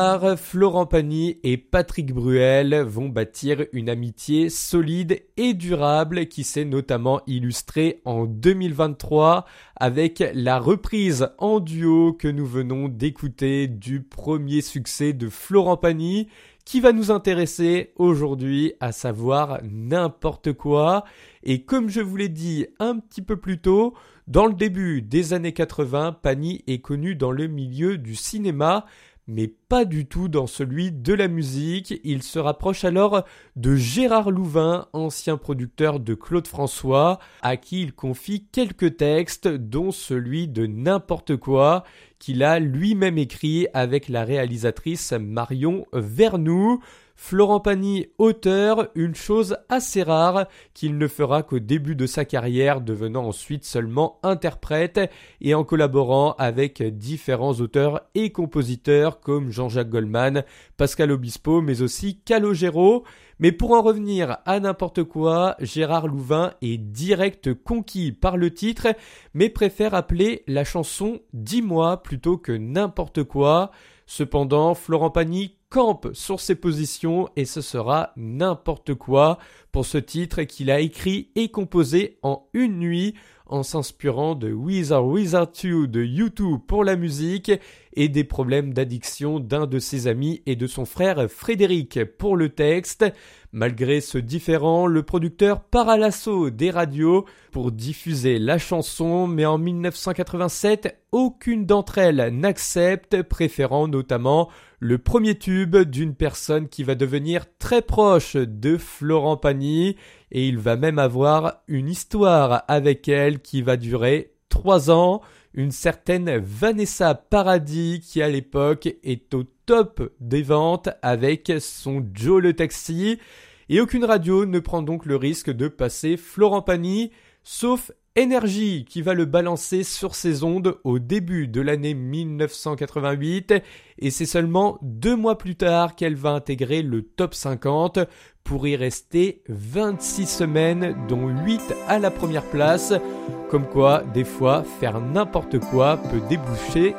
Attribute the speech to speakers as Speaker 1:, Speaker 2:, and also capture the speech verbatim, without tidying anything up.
Speaker 1: Florent Pagny et Patrick Bruel vont bâtir une amitié solide et durable qui s'est notamment illustrée en deux mille vingt-trois avec la reprise en duo que nous venons d'écouter du premier succès de Florent Pagny qui va nous intéresser aujourd'hui, à savoir N'importe quoi. Et comme je vous l'ai dit un petit peu plus tôt, dans le début des années quatre-vingts, Pagny est connu dans le milieu du cinéma, mais pas du tout dans celui de la musique. Il se rapproche alors de Gérard Louvain, ancien producteur de Claude François, à qui il confie quelques textes, dont celui de N'importe quoi, qu'il a lui-même écrit avec la réalisatrice Marion Vernou. Florent Pagny, auteur, une chose assez rare qu'il ne fera qu'au début de sa carrière, devenant ensuite seulement interprète et en collaborant avec différents auteurs et compositeurs comme Jean-Jacques Goldman, Pascal Obispo, mais aussi Calogero. Mais pour en revenir à N'importe quoi, Gérard Louvain est direct conquis par le titre, mais préfère appeler la chanson « Dis-moi » plutôt que « N'importe quoi ». Cependant, Florent Pagny campe sur ses positions et ce sera N'importe quoi pour ce titre qu'il a écrit et composé en une nuit en s'inspirant de With or Without You de U deux pour la musique et des problèmes d'addiction d'un de ses amis et de son frère Frédéric pour le texte. Malgré ce différend, le producteur part à l'assaut des radios pour diffuser la chanson, mais en dix-neuf cent quatre-vingt-sept, aucune d'entre elles n'accepte, préférant notamment le premier tube d'une personne qui va devenir très proche de Florent Pagny, et il va même avoir une histoire avec elle qui va durer trois ans. Une certaine Vanessa Paradis qui à l'époque est au top des ventes avec son Joe le Taxi. Et aucune radio ne prend donc le risque de passer Florent Pagny, sauf Énergie qui va le balancer sur ses ondes au début de l'année dix-neuf cent quatre-vingt-huit. Et c'est seulement deux mois plus tard qu'elle va intégrer le top cinquante pour y rester vingt-six semaines, dont huit à la première place. Comme quoi, des fois, faire n'importe quoi peut déboucher